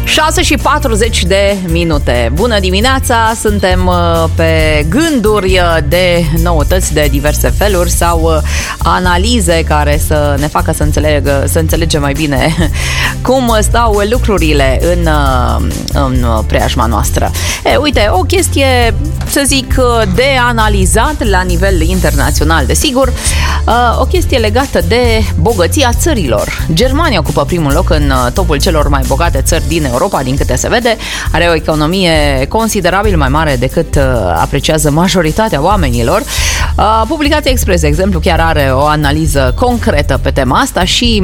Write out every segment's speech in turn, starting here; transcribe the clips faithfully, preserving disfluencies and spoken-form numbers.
șase și patruzeci de minute. Bună dimineața, suntem pe gânduri de noutăți de diverse feluri sau analize care să ne facă să, înțeleg, să înțelegem mai bine cum stau lucrurile în, în preajma noastră. E, uite, o chestie, să zic, de analizat la nivel internațional, desigur, o chestie legată de bogăția țărilor. Germania ocupă primul loc în topul celor mai bogate țări din Europa, din câte se vede. Are o economie considerabil mai mare decât apreciază majoritatea oamenilor. Publicația Express, de exemplu, chiar are o analiză concretă pe tema asta și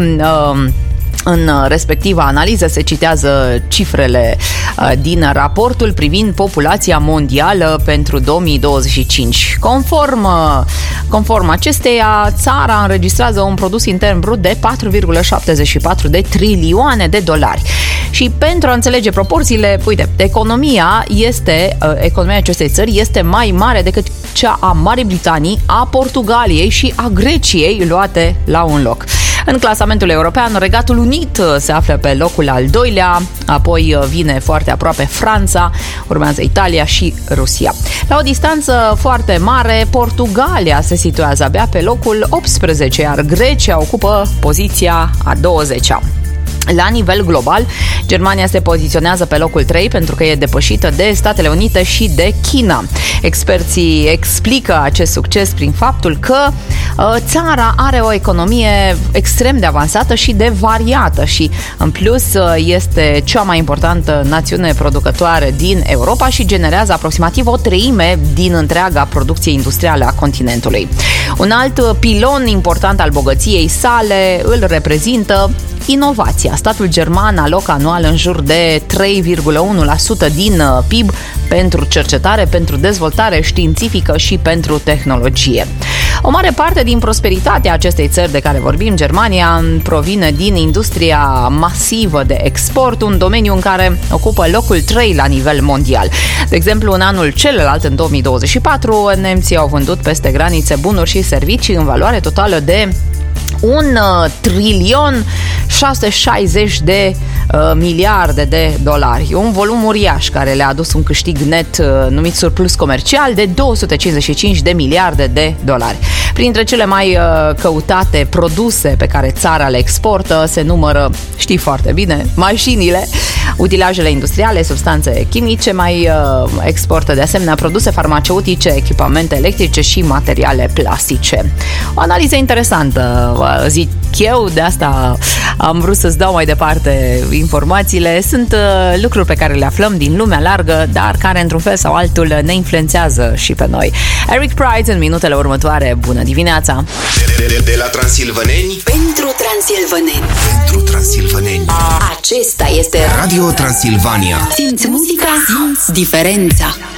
în respectiva analiză se citează cifrele din raportul privind populația mondială pentru două mii douăzeci și cinci. Conform, conform acesteia, țara înregistrează un produs intern brut de patru virgulă șaptezeci și patru de trilioane de dolari. Și pentru a înțelege proporțiile, uite, economia este, economia acestei țări este mai mare decât cea a Marii Britanii, a Portugaliei și a Greciei, luate la un loc. În clasamentul european, Regatul Unit se află pe locul al doilea, apoi vine foarte aproape Franța, urmează Italia și Rusia. La o distanță foarte mare, Portugalia se situează abia pe locul optsprezece, iar Grecia ocupă poziția a douăzecea. La nivel global, Germania se poziționează pe locul trei pentru că e depășită de Statele Unite și de China. Experții explică acest succes prin faptul că uh, țara are o economie extrem de avansată și de variată și, în plus, uh, este cea mai importantă națiune producătoare din Europa și generează aproximativ o treime din întreaga producție industrială a continentului. Un alt pilon important al bogăției sale îl reprezintă inovația. Statul german alocă anual în jur de trei virgulă unu la sută din P I B pentru cercetare, pentru dezvoltare științifică și pentru tehnologie. O mare parte din prosperitatea acestei țări de care vorbim, Germania, provine din industria masivă de export, un domeniu în care ocupă locul trei la nivel mondial. De exemplu, în anul celălalt, în două mii douăzeci și patru, nemții au vândut peste granițe bunuri și servicii în valoare totală de un uh, trilion șase sute șaizeci de uh, miliarde de dolari. Un volum uriaș care le-a adus un câștig net uh, numit surplus comercial de două sute cincizeci și cinci de miliarde de dolari. Printre cele mai uh, căutate produse pe care țara le exportă se numără, știi foarte bine, mașinile, utilajele industriale, substanțe chimice, mai uh, exportă de asemenea produse farmaceutice, echipamente electrice și materiale plastice. O analiză interesantă, zic eu, de asta am vrut să-ți dau mai departe informațiile. Sunt uh, lucruri pe care le aflăm din lumea largă, dar care într-un fel sau altul ne influențează și pe noi. Eric Prydz în minutele următoare. Bună dimineața! De, de, de la transilvaneni pentru transilvaneni. Pentru transilvaneni. Acesta este Radio Transilvania. Simți muzica, simți diferența.